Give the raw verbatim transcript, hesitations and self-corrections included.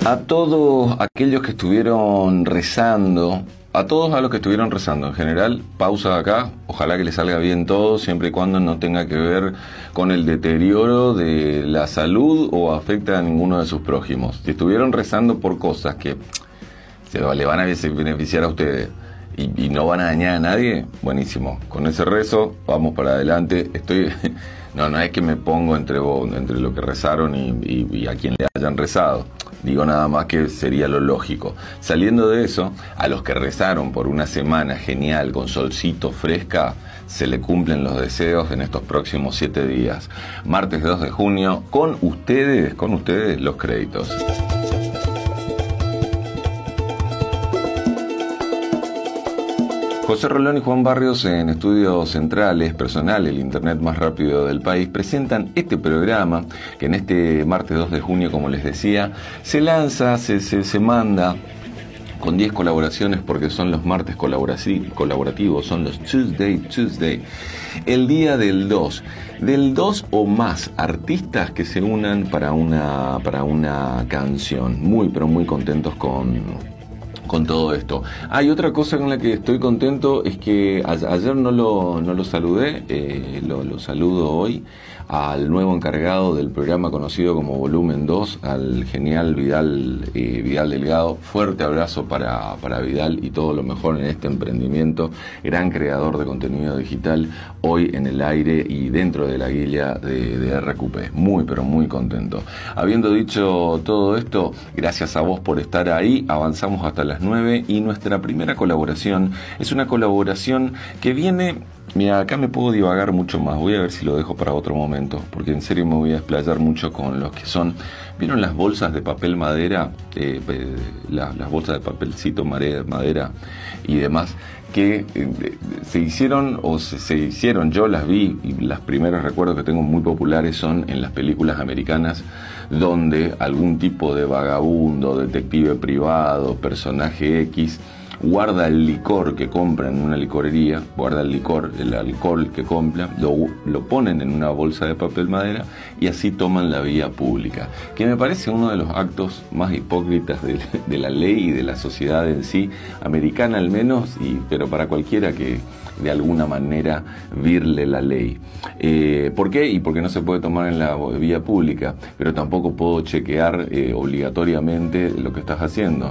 A todos aquellos que estuvieron rezando, a todos a los que estuvieron rezando en general, pausa acá, ojalá que les salga bien todo, siempre y cuando no tenga que ver con el deterioro de la salud o afecte a ninguno de sus prójimos. Si estuvieron rezando por cosas que se le van a beneficiar a ustedes y, y no van a dañar a nadie, buenísimo. Con ese rezo, vamos para adelante. Estoy... No, no es que me pongo entre vos, entre lo que rezaron y, y, y a quien le hayan rezado. Digo nada más que sería lo lógico. Saliendo de eso, a los que rezaron por una semana genial, con solcito, fresca, se le cumplen los deseos en estos próximos siete días. Martes dos de junio, con ustedes, con ustedes los créditos. José Rolón y Juan Barrios en Estudios Centrales, Personal, el internet más rápido del país, presentan este programa que en este martes dos de junio, como les decía, se lanza, se, se, se manda con diez colaboraciones porque son los martes colaborativos, son los Tuesday, Tuesday. El día del dos, del dos o más artistas que se unan para una, para una canción. Muy, pero muy contentos con... con todo esto. Hay otra cosa con la que estoy contento, es que a, ayer no lo, no lo saludé, eh, lo, lo saludo hoy, al nuevo encargado del programa conocido como Volumen dos, al genial Vidal, eh, Vidal Delgado. Fuerte abrazo para, para Vidal y todo lo mejor en este emprendimiento, gran creador de contenido digital, hoy en el aire y dentro de la guía de, de R Q P. Muy, pero muy contento. Habiendo dicho todo esto, gracias a vos por estar ahí, avanzamos hasta las nueve y nuestra primera colaboración es una colaboración que viene... Mira, acá me puedo divagar mucho más, voy a ver si lo dejo para otro momento, porque en serio me voy a explayar mucho con los que son... ¿Vieron las bolsas de papel madera? Eh, eh, la, las bolsas de papelcito madera y demás, que eh, se hicieron o se, se hicieron, yo las vi, y los primeros recuerdos que tengo muy populares son en las películas americanas, donde algún tipo de vagabundo, detective privado, personaje X, guarda el licor que compra en una licorería, guarda el licor, el alcohol que compra, lo, lo ponen en una bolsa de papel madera y así toman la vía pública, que me parece uno de los actos más hipócritas de, de la ley y de la sociedad en sí, americana al menos, y, pero para cualquiera que de alguna manera virle la ley. Eh, ¿Por qué? Y porque no se puede tomar en la vía pública, pero tampoco puedo chequear eh, obligatoriamente lo que estás haciendo.